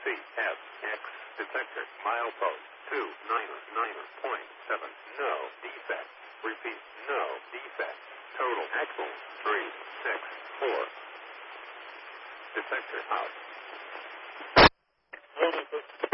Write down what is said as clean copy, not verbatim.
CFX detector milepost 299.7. No defect. Repeat, no defect. Total axle 364. Detector out.